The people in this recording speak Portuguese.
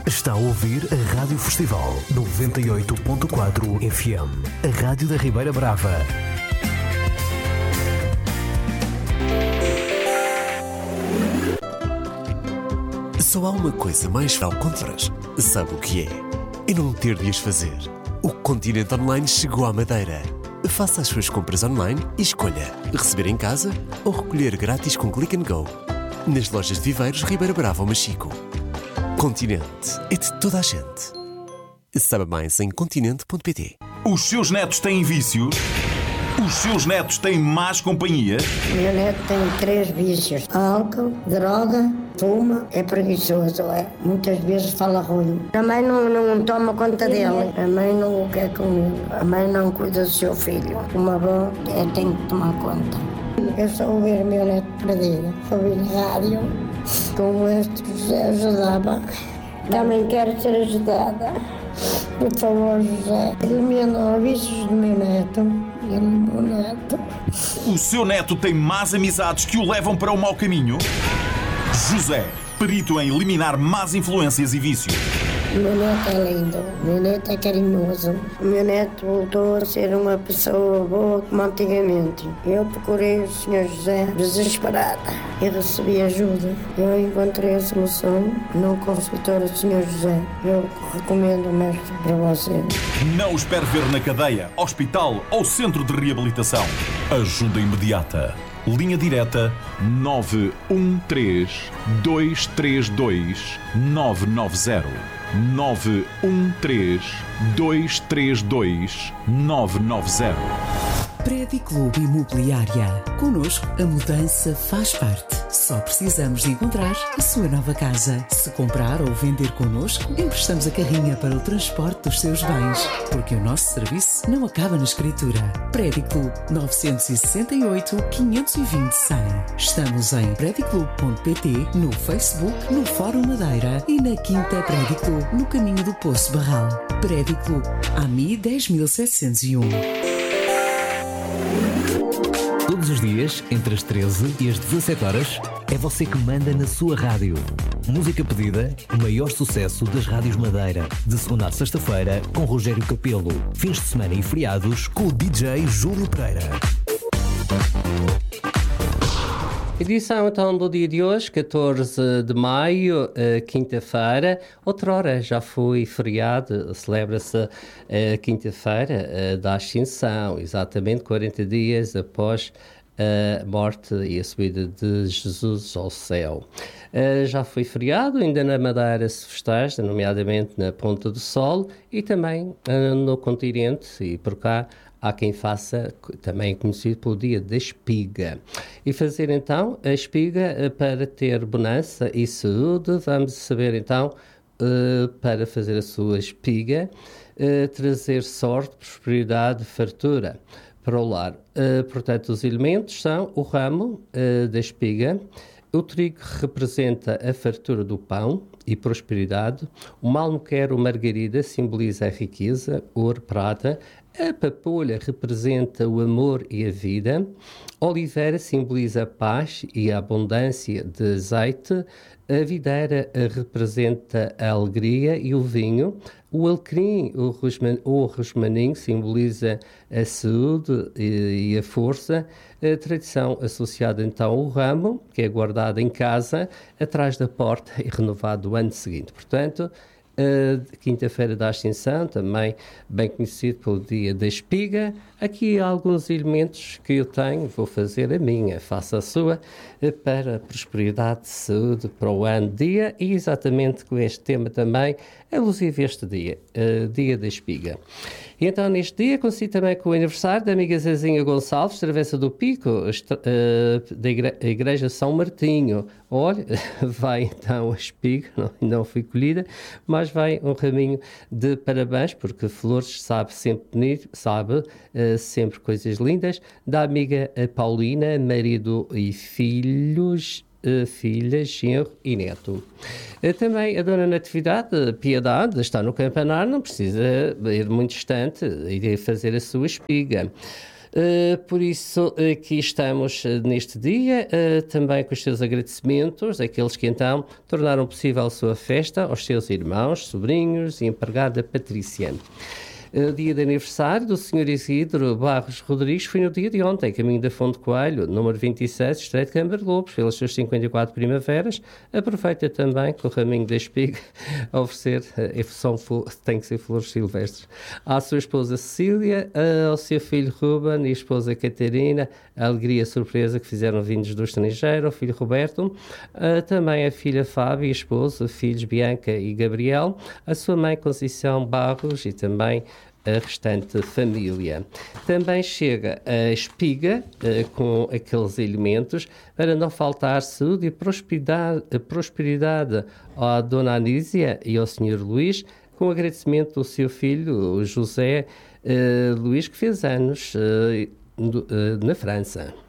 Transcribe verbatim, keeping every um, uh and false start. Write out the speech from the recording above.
Está a ouvir a Rádio Festival noventa e oito ponto quatro F M, a Rádio da Ribeira Brava. Só há uma coisa mais vale compras. Sabe o que é? E não ter de as fazer. O Continente Online chegou à Madeira. Faça as suas compras online e escolha receber em casa ou recolher grátis com Click and Go. Nas lojas de Viveiros, Ribeira Brava ou Machico. Continente é de toda a gente. Saiba mais em continente ponto pt. Os seus netos têm vícios? Os seus netos têm más companhia? O meu neto tem três vícios: álcool, droga, fuma, é preguiçoso, é. Muitas vezes fala ruim. A mãe não, não toma conta dele, a mãe não o quer comigo, a mãe não cuida do seu filho. Uma avó é, tem que tomar conta. Eu só ouvir o meu neto perdido, ouvir rádio, como este José ajudava. Também quero ser ajudada. Por favor, José, elimina os vícios do meu neto. Ele, meu neto. O seu neto tem más amizades que o levam para o mau caminho? José, perito em eliminar más influências e vícios. O meu neto é lindo, o meu neto é carinhoso. O meu neto voltou a ser uma pessoa boa como antigamente. Eu procurei o senhor José desesperada e recebi ajuda. Eu encontrei a solução no consultório do senhor José. Eu recomendo o mestre para você. Não espere ver na cadeia, hospital ou centro de reabilitação. Ajuda imediata. Linha direta nove um três, dois três dois, nove nove zero. nove um três, dois três dois, nove nove zero. Prédio Clube Imobiliária. Connosco, a mudança faz parte. Só precisamos de encontrar a sua nova casa. Se comprar ou vender connosco, emprestamos a carrinha para o transporte dos seus bens. Porque o nosso serviço não acaba na escritura. Prédio Clube nove seis oito, quinhentos e vinte, cem. Estamos em prédio clube ponto pt, no Facebook, no Fórum Madeira e na Quinta Prédio Clube, no caminho do Poço Barral. Prédio Clube, A M I dez mil setecentos e um. Todos os dias, entre as treze e as dezassete horas, é você que manda na sua rádio. Música pedida, o maior sucesso das rádios Madeira. De segunda a sexta-feira, com Rogério Capelo. Fins de semana e feriados, com o D J Júlio Pereira. Edição então do dia de hoje, catorze de maio, quinta-feira. Outrora já foi feriado, celebra-se a quinta-feira da Ascensão, exatamente quarenta dias após a morte e a subida de Jesus ao céu. Já foi feriado, ainda na Madeira se festeja, nomeadamente na Ponta do Sol e também no continente e por cá. Há quem faça, também conhecido pelo dia da espiga. E fazer então a espiga para ter bonança e saúde. Vamos saber então, para fazer a sua espiga, trazer sorte, prosperidade, fartura para o lar. Portanto, os elementos são o ramo da espiga, o trigo representa a fartura do pão e prosperidade, o malmequer ou margarida simboliza a riqueza, ouro, prata, a papoula representa o amor e a vida, a oliveira simboliza a paz e a abundância de azeite, a videira representa a alegria e o vinho, o alecrim ou rosmaninho simboliza a saúde e a força, a tradição associada então ao ramo, que é guardado em casa, atrás da porta e renovado o ano seguinte. Portanto, a quinta-feira da Ascensão, também bem conhecido pelo dia da espiga. Aqui há alguns elementos que eu tenho, vou fazer a minha, faça a sua, para a prosperidade, saúde, para o ano, dia, e exatamente com este tema também, alusivo este dia, uh, dia da espiga. E então neste dia coincide também com o aniversário da amiga Zezinha Gonçalves, Travessa do Pico, uh, da igre- Igreja São Martinho. Olha, vai então a espiga, não, não foi colhida, mas vai um raminho de parabéns, porque flores sabe sempre bonito, sabe uh, sempre coisas lindas, da amiga Paulina, marido e filhos, Uh, filha, genro e neto. Uh, também a Dona Natividade, Piedade, está no campanar, não precisa ir muito distante e fazer a sua espiga. Uh, por isso, aqui estamos uh, neste dia, uh, também com os seus agradecimentos, aqueles que então tornaram possível a sua festa, aos seus irmãos, sobrinhos e empregada Patrícia. O dia de aniversário do senhor Isidro Barros Rodrigues foi no dia de ontem, caminho da Fonte Coelho, número vinte e sete, Estreito de Câmara de Lobos, pelas suas cinquenta e quatro primaveras. Aproveita também com o raminho da espiga a oferecer, é, são, tem que ser flores silvestres, à sua esposa Cecília, ao seu filho Ruben e esposa Catarina, a alegria e a surpresa que fizeram vindos do estrangeiro, ao filho Roberto, também a filha Fábio e a esposa, filhos Bianca e Gabriel, a sua mãe Conceição Barros e também a restante família. Também chega a espiga uh, com aqueles elementos para não faltar saúde e prosperidade, prosperidade à Dona Anísia e ao senhor Luís, com agradecimento ao seu filho, o José uh, Luís, que fez anos uh, no, uh, na França.